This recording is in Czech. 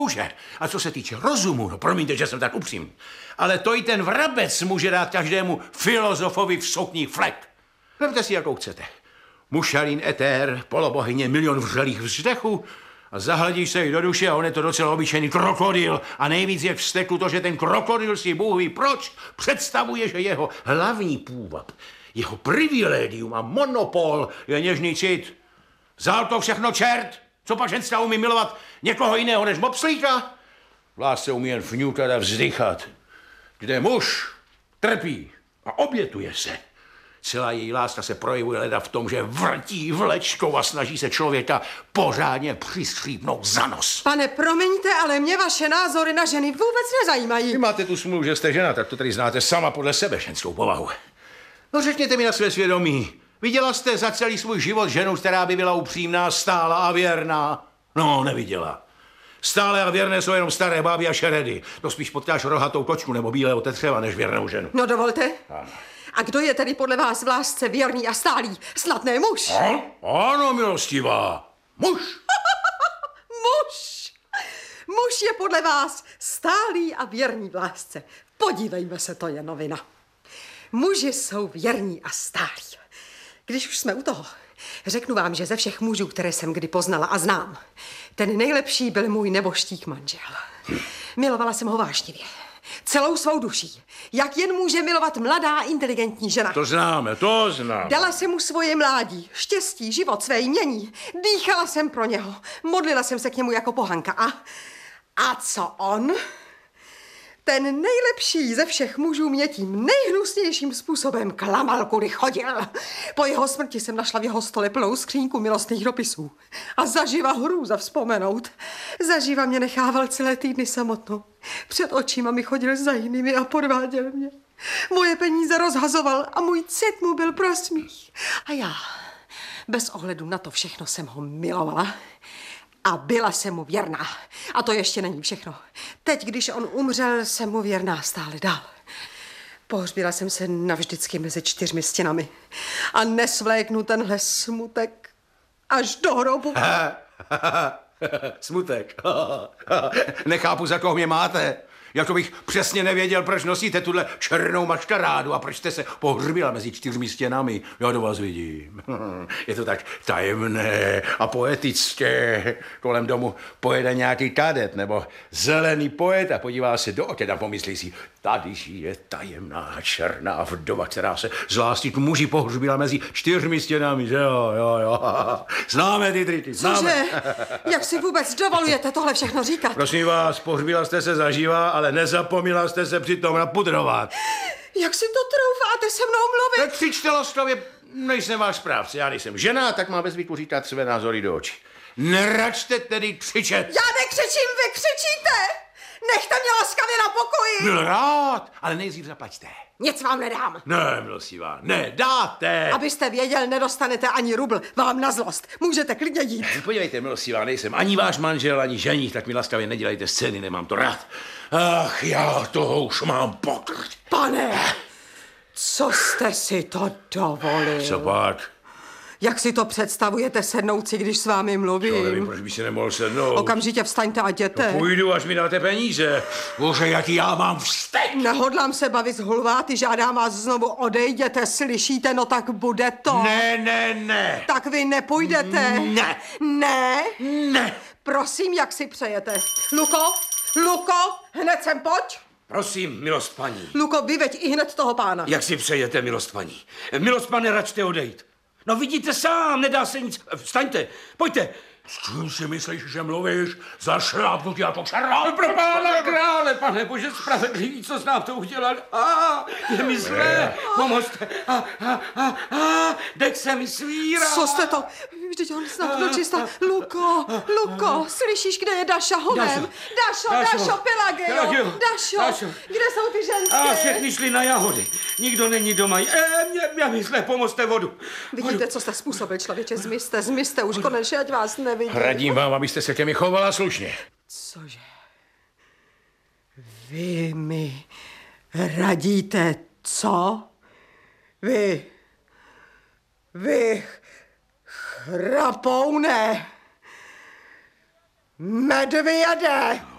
může. A co se týče rozumu, no promiňte, že jsem tak upřímný, ale to i ten vrabec může dát každému filozofovi v sukni flek. Vemte si, jakou chcete. Mušalín etér, polobohyně, milion vřelých vzdechů a zahledíš se jí do duše a on je to docela obyčejný krokodýl. A nejvíc je vztekl to, že ten krokodýl si Bůh ví proč představuje, že jeho hlavní půvab, jeho privilegium a monopol je něžný cit. Vzal to všechno čert? Co pak ženská umí milovat někoho jiného než mopslíka? V lásce umí jen fňukat a vzdychat. Kde muž trpí a obětuje se, celá její láska se projevuje leda v tom, že vrtí vlečkou a snaží se člověka pořádně přistřípnout za nos. Pane, promiňte, ale mě vaše názory na ženy vůbec nezajímají. Vy máte tu smůlu, že jste žena, tak to tady znáte sama podle sebe ženskou povahu. No řekněte mi na své svědomí, viděla jste za celý svůj život ženu, která by byla upřímná, stála a věrná? No, neviděla. Stále a věrné jsou jenom staré báby a šeredy. To spíš potkáš rohatou kočku nebo bílého tetřeva, než věrnou ženu. No dovolte. Ano. A kdo je tedy podle vás v lásce věrný a stálý? Snad ne muž? Ano, milostivá. Muž. Muž. Muž je podle vás stálý a věrný v lásce. Podívejme se, to je novina. Muži jsou věrní a stálí. Když už jsme u toho, řeknu vám, že ze všech mužů, které jsem kdy poznala a znám, ten nejlepší byl můj neboštík manžel. Milovala jsem ho vášnivě. Celou svou duší. Jak jen může milovat mladá, inteligentní žena. To známe, to známe. Dala jsem mu svoje mládí, štěstí, život, své jmění. Dýchala jsem pro něho. Modlila jsem se k němu jako pohanka. A co on? Ten nejlepší ze všech mužů mě tím nejhnusnějším způsobem klamal, kudy chodil. Po jeho smrti jsem našla v jeho stole plnou skřínku milostných dopisů. A zaživa hrůza vzpomenout. Zaživa mě nechával celé týdny samotnou. Před očima mi chodil za jinými a podváděl mě. Moje peníze rozhazoval a můj cit mu byl pro smích. A já, bez ohledu na to všechno, jsem ho milovala. A byla jsem mu věrná. A to ještě není všechno. Teď, když on umřel, jsem mu věrná stále dál. Pohřbila jsem se navždycky mezi 4 stěnami. A nesvléknu tenhle smutek až do hrobu. Smutek. Nechápu, za koho mě máte. Jako bych přesně nevěděl, proč nosíte tuhle černou maškarádu a proč jste se pohřbila mezi 4 stěnami. Já do vás vidím. Je to tak tajemné a poetické. Kolem domu pojede nějaký kadet nebo zelený poet a podívá se do oken a pomyslí si, tady žije tajemná černá vdova, která se z lásky k muži pohřbila mezi 4 stěnami, že jo. Známe ty triky, známe. Cože? Jak si vůbec dovolujete tohle všechno říkat? Prosím vás, pohřbila jste se zaživa, ale nezapomněla jste se přitom napudrovat. Jak si to troufáte se mnou mluvit? Tak křičte laskavě, nejsem váš správce, já nejsem žena, tak má ve zvyku říkat své názory do očí. Neračte tedy křičet. Já nekřičím, vy křičíte! Nechte mě laskavě na pokoji! Byl rád, ale nejdřív zaplaťte. Nic vám nedám. Ne, milostivá, nedáte. Abyste věděl, nedostanete ani rubl. Vám na zlost. Můžete klidně jít. Podívejte, milostivá, nejsem ani váš manžel, ani ženich, tak mi laskavě nedělejte scény, nemám to rád. Ach, já toho už mám pokrť. Pane, co jste si to dovolil? Co pak? Jak si to představujete sednout si, když s vámi mluvím? To nevím, proč by si nemohl sednout. Okamžitě vstaňte a jděte. No, půjdu, až mi dáte peníze. Bože, jaký já mám vztek. Nehodlám se bavit s hulváty, žádám vás znovu, odejděte, slyšíte, no tak bude to. Ne. Tak vy nepůjdete. Ne. Ne? Prosím, jak si přejete. Luko, hned sem pojď. Prosím, milost paní. Luko, vyveď i hned toho pána. Jak si přejete, milost paní? Milost pane, račte odejít. No vidíte sám, nedá se nic. Vstaňte, pojďte. S čím si myslíš, že mluvíš? Zašlápnutí jako černá. Pro pána krále, pane bože spravedlivý, co s nám to udělal? Je mi zlé, pomozte. Dech se mi svírá. Co jste to? Vždyť on snad dočista. Luko, slyšíš, kde je Daša honem? Dašo, Pelagejo. Dašo, kde jsou ty ženské? Všechny šli na jahody. Nikdo není doma. Mě mi zlé, pomozte vodu. Vidíte, co jste způsobil, člověče, zmizte už konečně, ať vás nevidím. Radím vám, abyste se ke mi chovala slušně. Cože? Vy mi radíte co? Vy chrapoune. Medvěde!